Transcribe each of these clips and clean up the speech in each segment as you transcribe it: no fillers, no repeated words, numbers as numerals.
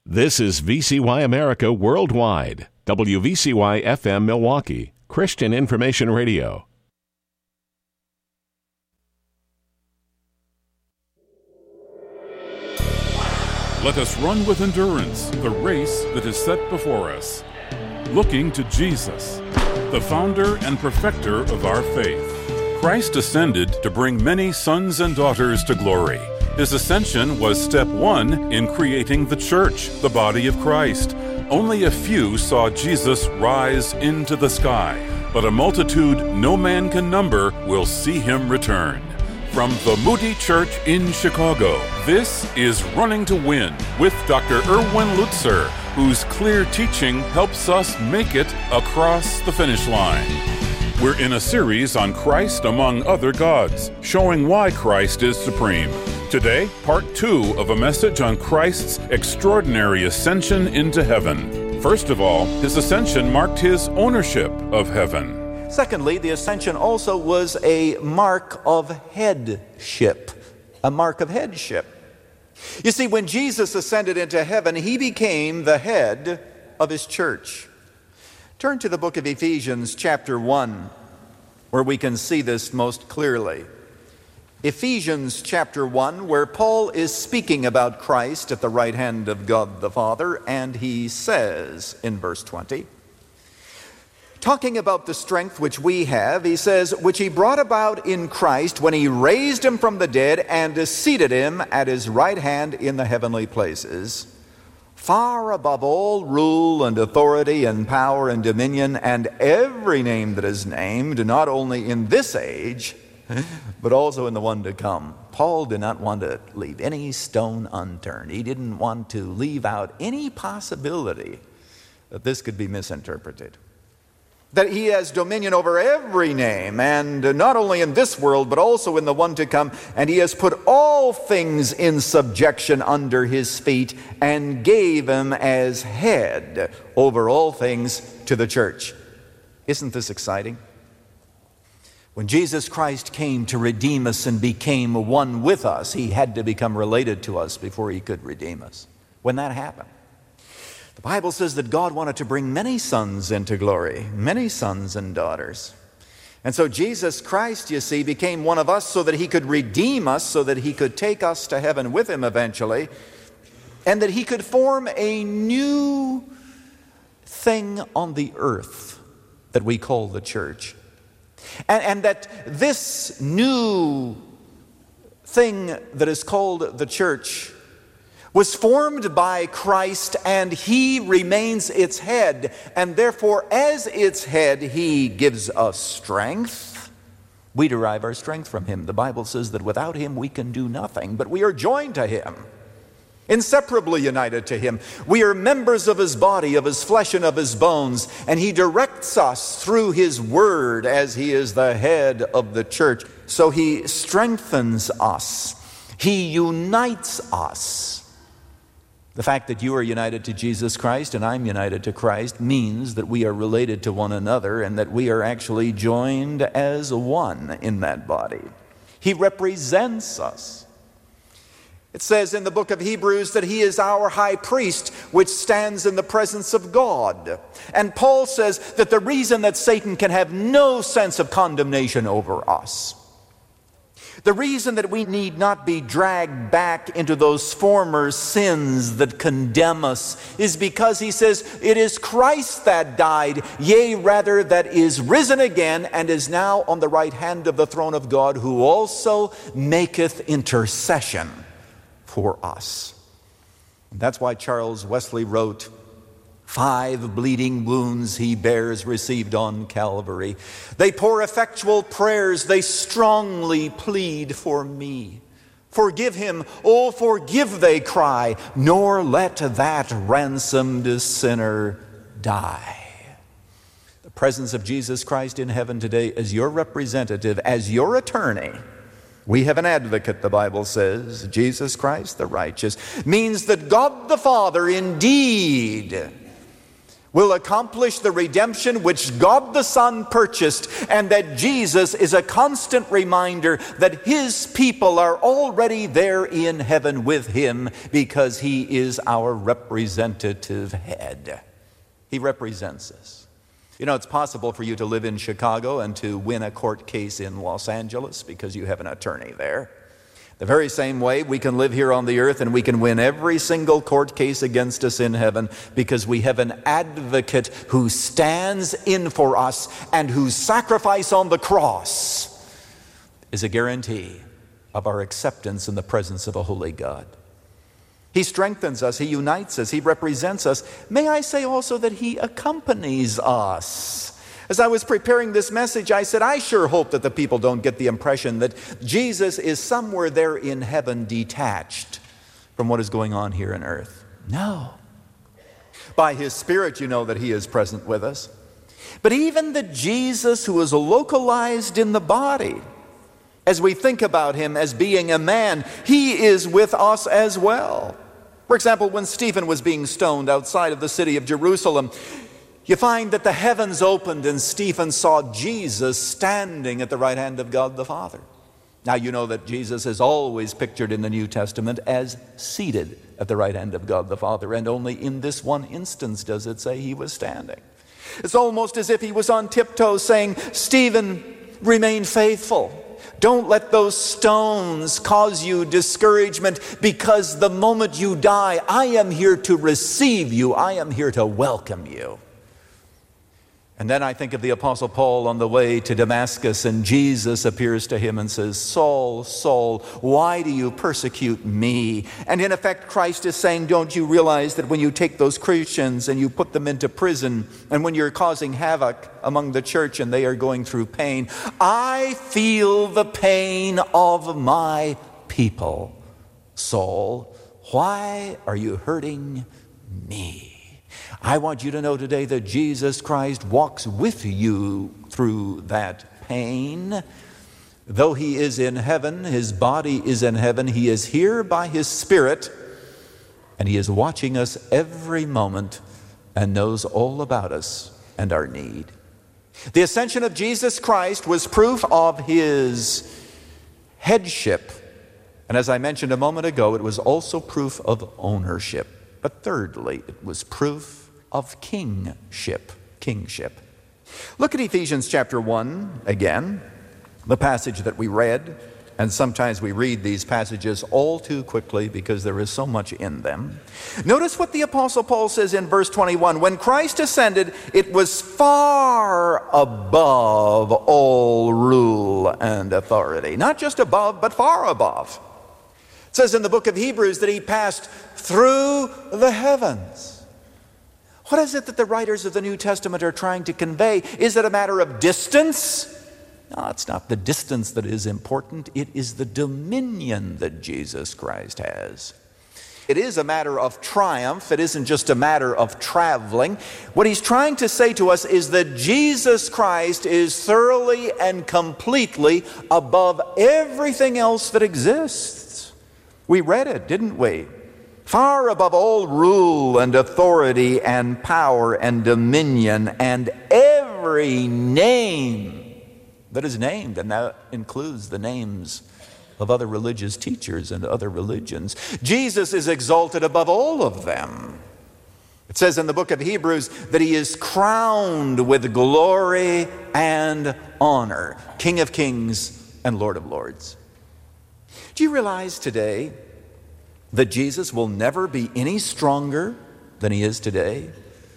This is VCY America Worldwide, WVCY FM Milwaukee, Christian Information Radio. Let us run with endurance the race that is set before us, looking to Jesus, the founder and perfecter of our faith. Christ ascended to bring many sons and daughters to glory. His ascension was step one in creating the church, the body of Christ. Only a few saw Jesus rise into the sky, but a multitude no man can number will see him return. From the Moody Church in Chicago, this is Running to Win with Dr. Erwin Lutzer, whose clear teaching helps us make it across the finish line. We're in a series on Christ among other gods, showing why Christ is supreme. Today, part 2 of a message on Christ's extraordinary ascension into heaven. First of all, his ascension marked his ownership of heaven. Secondly, the ascension also was a mark of headship. A mark of headship. You see, when Jesus ascended into heaven, he became the head of his church. Turn to the book of Ephesians chapter 1, where we can see this most clearly. Ephesians chapter 1, where Paul is speaking about Christ at the right hand of God the Father, and he says in verse 20, talking about the strength which we have, he says, which he brought about in Christ when he raised him from the dead and seated him at his right hand in the heavenly places, far above all rule and authority and power and dominion and every name that is named, not only in this age, but also in the one to come. Paul did not want to leave any stone unturned. He didn't want to leave out any possibility that this could be misinterpreted. That he has dominion over every name, and not only in this world, but also in the one to come. And he has put all things in subjection under his feet, and gave him as head over all things to the church. Isn't this exciting? When Jesus Christ came to redeem us and became one with us, he had to become related to us before he could redeem us. When that happened, the Bible says that God wanted to bring many sons into glory, many sons and daughters. And so Jesus Christ, you see, became one of us so that he could redeem us, so that he could take us to heaven with him eventually, and that he could form a new thing on the earth that we call the church. And that this new thing that is called the church was formed by Christ, and he remains its head, and therefore as its head he gives us strength. We derive our strength from him. The Bible says that without him we can do nothing, but we are joined to him, inseparably united to him. We are members of his body, of his flesh and of his bones, and he directs us through his word as he is the head of the church. So he strengthens us. He unites us. The fact that you are united to Jesus Christ and I'm united to Christ means that we are related to one another and that we are actually joined as one in that body. He represents us. It says in the book of Hebrews that he is our high priest, which stands in the presence of God. And Paul says that the reason that Satan can have no sense of condemnation over us, the reason that we need not be dragged back into those former sins that condemn us, is because he says it is Christ that died, yea, rather that is risen again and is now on the right hand of the throne of God, who also maketh intercession for us. And that's why Charles Wesley wrote, 5 bleeding wounds he bears, received on Calvary. They pour effectual prayers, they strongly plead for me. Forgive him, oh forgive, they cry, nor let that ransomed sinner die. The presence of Jesus Christ in heaven today as your representative, as your attorney. We have an advocate, the Bible says, Jesus Christ the righteous, means that God the Father indeed will accomplish the redemption which God the Son purchased, and that Jesus is a constant reminder that his people are already there in heaven with him because he is our representative head. He represents us. You know, it's possible for you to live in Chicago and to win a court case in Los Angeles because you have an attorney there. The very same way we can live here on the earth and we can win every single court case against us in heaven because we have an advocate who stands in for us and whose sacrifice on the cross is a guarantee of our acceptance in the presence of a holy God. He strengthens us, he unites us, he represents us. May I say also that he accompanies us. As I was preparing this message, I said, I sure hope that the people don't get the impression that Jesus is somewhere there in heaven detached from what is going on here on earth. No. By his Spirit, you know that he is present with us. But even the Jesus who is localized in the body, as we think about him as being a man, he is with us as well. For example, when Stephen was being stoned outside of the city of Jerusalem, you find that the heavens opened and Stephen saw Jesus standing at the right hand of God the Father. Now you know that Jesus is always pictured in the New Testament as seated at the right hand of God the Father, and only in this one instance does it say he was standing. It's almost as if he was on tiptoes saying, Stephen, remain faithful. Don't let those stones cause you discouragement, because the moment you die, I am here to receive you. I am here to welcome you. And then I think of the Apostle Paul on the way to Damascus, and Jesus appears to him and says, Saul, Saul, why do you persecute me? And in effect, Christ is saying, don't you realize that when you take those Christians and you put them into prison, and when you're causing havoc among the church and they are going through pain, I feel the pain of my people. Saul, why are you hurting me? I want you to know today that Jesus Christ walks with you through that pain. Though he is in heaven, his body is in heaven, he is here by his Spirit, and he is watching us every moment and knows all about us and our need. The ascension of Jesus Christ was proof of his headship. And as I mentioned a moment ago, it was also proof of ownership. But thirdly, it was proof of kingship. Look at Ephesians chapter 1 again, the passage that we read. And sometimes we read these passages all too quickly because there is so much in them. Notice what the Apostle Paul says in verse 21. When Christ ascended, it was far above all rule and authority. Not just above, but far above. It says in the book of Hebrews that he passed through the heavens. What is it that the writers of the New Testament are trying to convey? Is it a matter of distance? No, it's not the distance that is important. It is the dominion that Jesus Christ has. It is a matter of triumph. It isn't just a matter of traveling. What he's trying to say to us is that Jesus Christ is thoroughly and completely above everything else that exists. We read it, didn't we? Far above all rule and authority and power and dominion and every name that is named, and that includes the names of other religious teachers and other religions. Jesus is exalted above all of them. It says in the book of Hebrews that he is crowned with glory and honor, King of kings and Lord of lords. Do you realize today that Jesus will never be any stronger than he is today,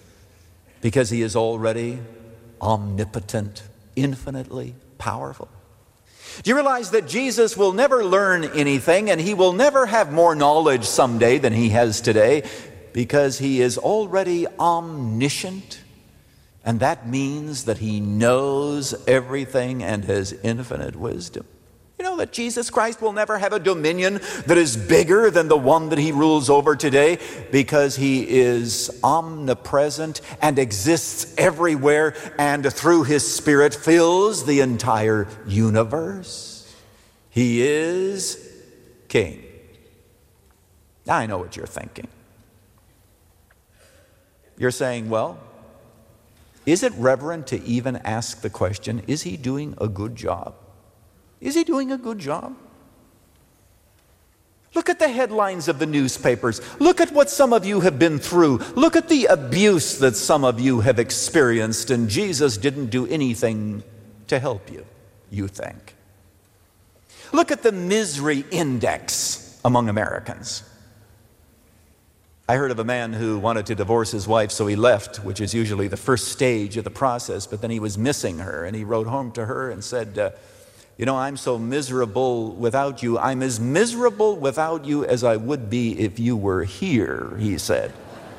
because he is already omnipotent, infinitely powerful? Do you realize that Jesus will never learn anything, and he will never have more knowledge someday than he has today, because he is already omniscient, and that means that he knows everything and has infinite wisdom? You know that Jesus Christ will never have a dominion that is bigger than the one that he rules over today, because he is omnipresent and exists everywhere, and through his Spirit fills the entire universe. He is King. Now I know what you're thinking. You're saying, well, is it reverent to even ask the question, is he doing a good job? Is he doing a good job? Look at the headlines of the newspapers. Look at what some of you have been through. Look at the abuse that some of you have experienced, and Jesus didn't do anything to help you, you think. Look at the misery index among Americans. I heard of a man who wanted to divorce his wife, so he left, which is usually the first stage of the process, but then he was missing her, and he wrote home to her and said, I'm so miserable without you. I'm as miserable without you as I would be if you were here, he said.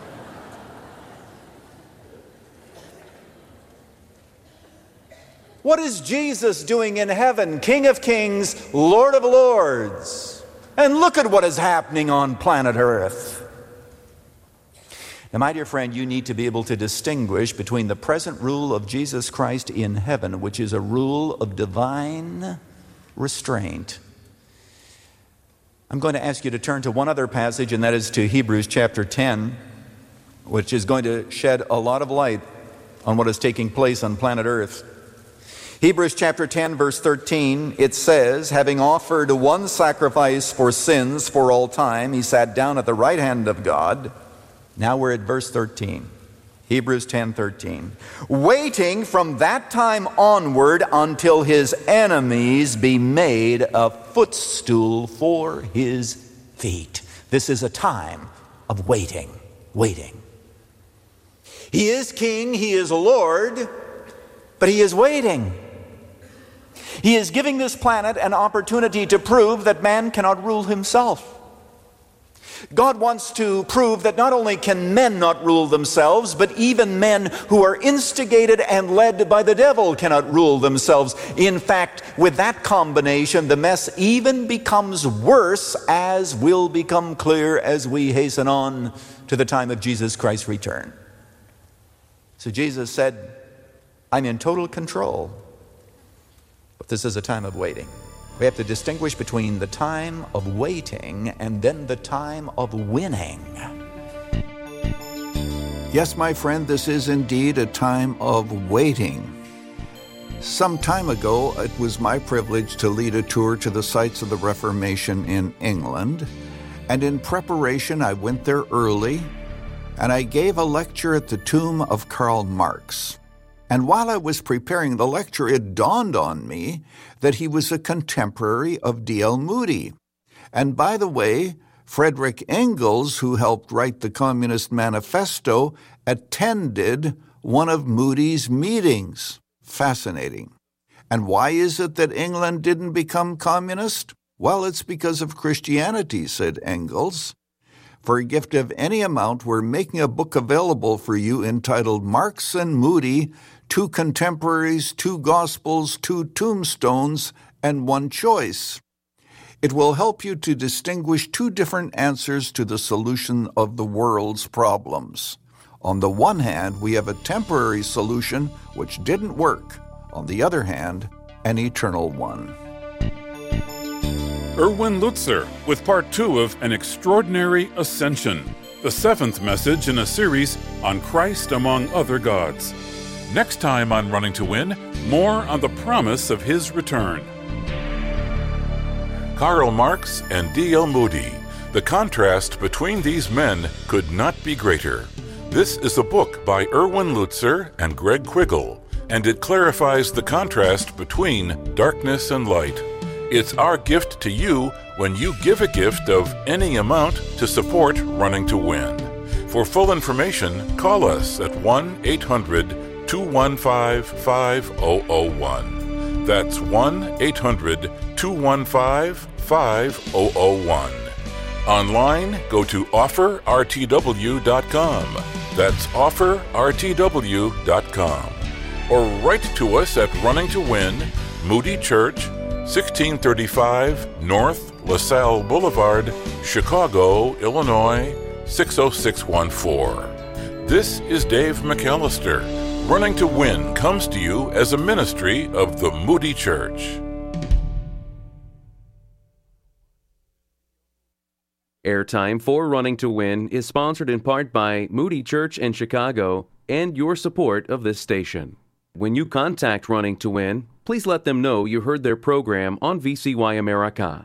What is Jesus doing in heaven? King of kings, Lord of lords. And look at what is happening on planet Earth. Now, my dear friend, you need to be able to distinguish between the present rule of Jesus Christ in heaven, which is a rule of divine restraint. I'm going to ask you to turn to one other passage, and that is to Hebrews chapter 10, which is going to shed a lot of light on what is taking place on planet Earth. Hebrews chapter 10, verse 13, it says, having offered one sacrifice for sins for all time, he sat down at the right hand of God. Now we're at verse 13, Hebrews 10:13. Waiting from that time onward until his enemies be made a footstool for his feet. This is a time of waiting. He is king, he is Lord, but he is waiting. He is giving this planet an opportunity to prove that man cannot rule himself. God wants to prove that not only can men not rule themselves, but even men who are instigated and led by the devil cannot rule themselves. In fact, with that combination, the mess even becomes worse, as will become clear as we hasten on to the time of Jesus Christ's return. So Jesus said, I'm in total control, but this is a time of waiting. We have to distinguish between the time of waiting and then the time of winning. Yes, my friend, this is indeed a time of waiting. Some time ago, it was my privilege to lead a tour to the sites of the Reformation in England. And in preparation, I went there early, and I gave a lecture at the tomb of Karl Marx. And while I was preparing the lecture, it dawned on me that he was a contemporary of D.L. Moody. And by the way, Frederick Engels, who helped write the Communist Manifesto, attended one of Moody's meetings. Fascinating. And why is it that England didn't become communist? Well, it's because of Christianity, said Engels. For a gift of any amount, we're making a book available for you entitled Marx and Moody, Two Contemporaries, Two Gospels, Two Tombstones, and One Choice. It will help you to distinguish two different answers to the solution of the world's problems. On the one hand, we have a temporary solution which didn't work. On the other hand, an eternal one. Erwin Lutzer with part 2 of An Extraordinary Ascension, the 7th message in a series on Christ among other gods. Next time on Running to Win, more on the promise of his return. Karl Marx and D.L. Moody. The contrast between these men could not be greater. This is a book by Erwin Lutzer and Greg Quiggle, and it clarifies the contrast between darkness and light. It's our gift to you when you give a gift of any amount to support Running to Win. For full information, call us at 1-800-215-5001. That's 1-800-215-5001. Online, go to offerrtw.com. That's offerrtw.com. Or write to us at Running to Win, Moody Church, 1635 North LaSalle Boulevard, Chicago, Illinois, 60614. This is Dave McAllister. Running to Win comes to you as a ministry of the Moody Church. Airtime for Running to Win is sponsored in part by Moody Church in Chicago and your support of this station. When you contact Running to Win, please let them know you heard their program on VCY America.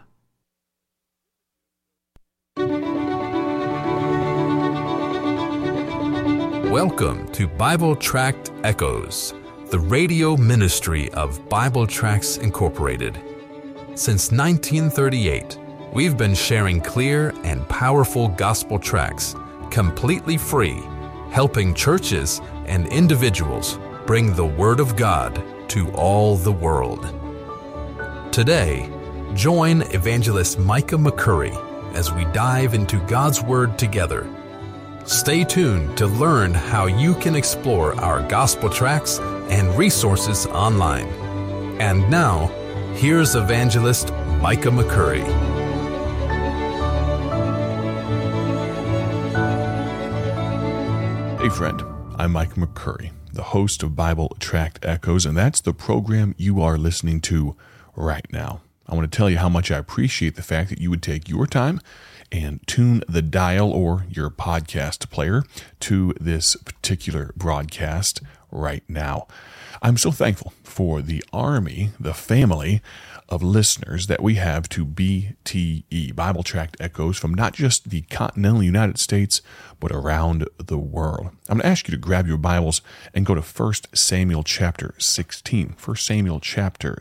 Welcome to Bible Tract Echoes, the radio ministry of Bible Tracts Incorporated. Since 1938, we've been sharing clear and powerful gospel tracts, completely free, helping churches and individuals bring the Word of God to all the world. Today, join Evangelist Micah McCurry as we dive into God's Word together. Stay tuned to learn how you can explore our gospel tracts and resources online. And now, here's Evangelist Micah McCurry. Hey friend, I'm Mike McCurry, the host of Bible Tract Echoes, and that's the program you are listening to right now. I want to tell you how much I appreciate the fact that you would take your time and tune the dial or your podcast player to this particular broadcast right now. I'm so thankful for the army, the family of listeners that we have to BTE, Bible Tract Echoes, from not just the continental United States, but around the world. I'm going to ask you to grab your Bibles and go to 1 Samuel chapter 16. 1 Samuel chapter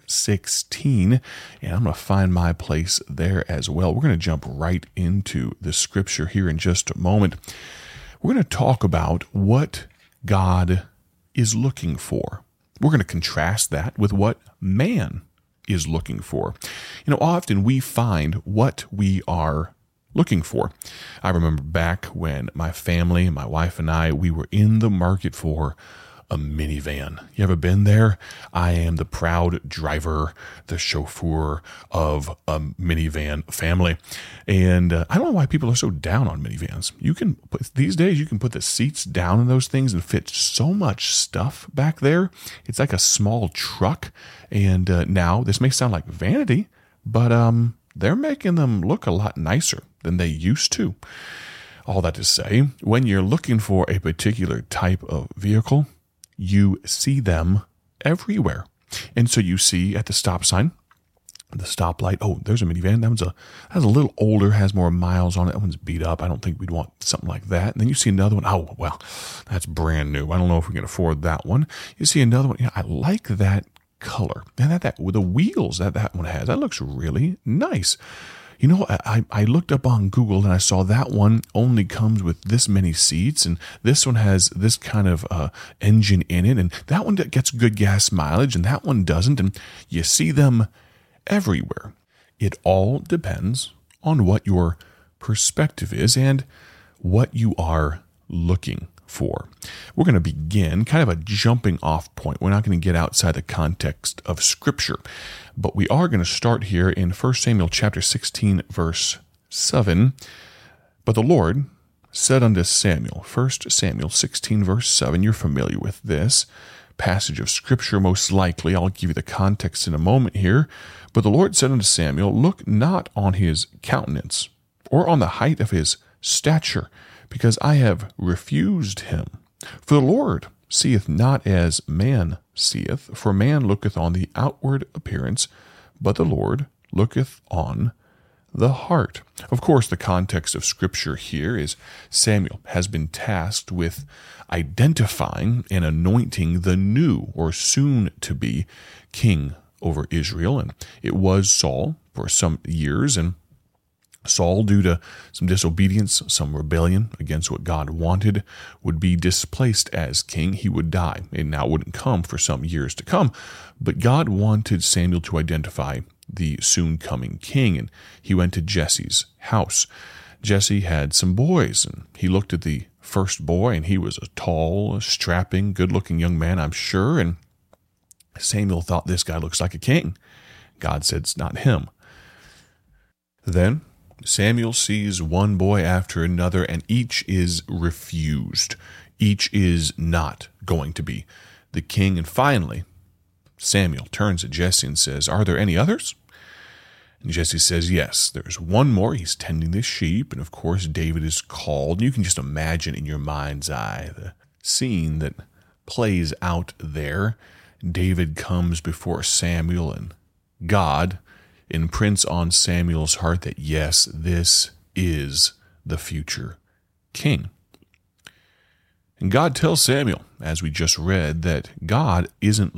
16, and I'm going to find my place there as well. We're going to jump right into the scripture here in just a moment. We're going to talk about what God is looking for. We're going to contrast that with what man is looking for. You know, often we find what we are looking for. I remember back when my family, my wife and I, we were in the market for a minivan. You ever been there? I am the proud driver, the chauffeur of a minivan family. And I don't know why people are so down on minivans. These days you can put the seats down in those things and fit so much stuff back there. It's like a small truck. And now, this may sound like vanity, but they're making them look a lot nicer than they used to. All that to say, when you're looking for a particular type of vehicle, you see them everywhere. And so you see at the stop sign, the stoplight, oh, there's a minivan. That's a little older, has more miles on it. That one's beat up. I don't think we'd want something like that. And then you see another one. Oh, well, that's brand new. I don't know if we can afford that one. You see another one. Yeah, I like that color. And that with the wheels that one has, that looks really nice. You know, I looked up on Google and I saw that one only comes with this many seats, and this one has this kind of engine in it, and that one gets good gas mileage, and that one doesn't, and you see them everywhere. It all depends on what your perspective is and what you are looking for. We're going to begin kind of a jumping off point. We're not going to get outside the context of Scripture, but we are going to start here in 1 Samuel chapter 16, verse 7. But the Lord said unto Samuel, 1 Samuel 16, verse 7, you're familiar with this passage of Scripture most likely. I'll give you the context in a moment here. But the Lord said unto Samuel, look not on his countenance, or on the height of his stature, because I have refused him. For the Lord seeth not as man seeth, for man looketh on the outward appearance, but the Lord looketh on the heart. Of course, the context of Scripture here is Samuel has been tasked with identifying and anointing the new or soon-to-be king over Israel, and it was Saul for some years, and Saul, due to some disobedience, some rebellion against what God wanted, would be displaced as king. He would die, and now wouldn't come for some years to come. But God wanted Samuel to identify the soon-coming king, and he went to Jesse's house. Jesse had some boys, and he looked at the first boy, and he was a tall, strapping, good-looking young man, I'm sure, and Samuel thought, this guy looks like a king. God said, it's not him. Then Samuel sees one boy after another, and each is refused. Each is not going to be the king. And finally, Samuel turns to Jesse and says, are there any others? And Jesse says, yes, there's one more. He's tending the sheep. And of course, David is called. You can just imagine in your mind's eye the scene that plays out there. David comes before Samuel, and God imprints on Samuel's heart that, yes, this is the future king. And God tells Samuel, as we just read, that God isn't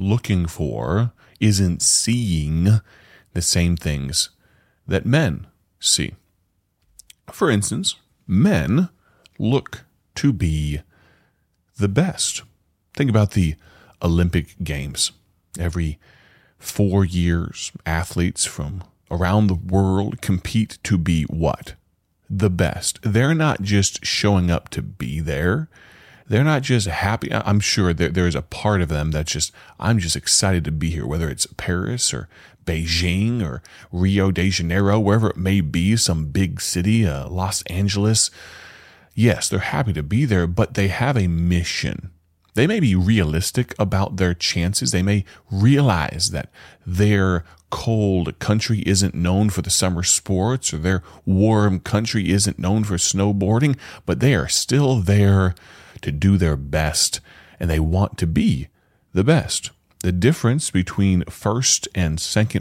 seeing the same things that men see. For instance, men look to be the best. Think about the Olympic Games. Every 4 years, athletes from around the world compete to be what? The best. They're not just showing up to be there. They're not just happy. I'm sure there's a part of them that's just, I'm just excited to be here, whether it's Paris or Beijing or Rio de Janeiro, wherever it may be, some big city, Los Angeles. Yes, they're happy to be there, but they have a mission. They may be realistic about their chances. They may realize that their cold country isn't known for the summer sports, or their warm country isn't known for snowboarding, but they are still there to do their best, and they want to be the best. The difference between first and second